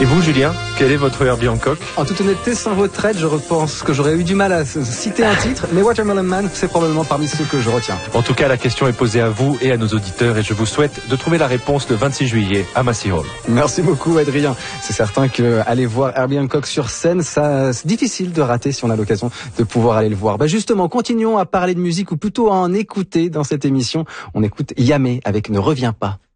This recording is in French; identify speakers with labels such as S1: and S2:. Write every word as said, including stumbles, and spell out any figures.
S1: Et vous, Julien, quel est votre Herbie Hancock?
S2: En toute honnêteté, sans votre aide, je pense que j'aurais eu du mal à citer un titre, mais Watermelon Man, c'est probablement parmi ceux que je retiens.
S1: En tout cas, la question est posée à vous et à nos auditeurs et je vous souhaite de trouver la réponse le vingt-six juillet à Massey Hall.
S2: Merci beaucoup, Adrien. C'est certain que aller voir Herbie Hancock sur scène, ça, c'est difficile de rater si on a l'occasion de pouvoir aller le voir. Bah justement, continuons à parler de musique ou plutôt à en écouter dans cette émission. On écoute Yamé avec Ne reviens pas.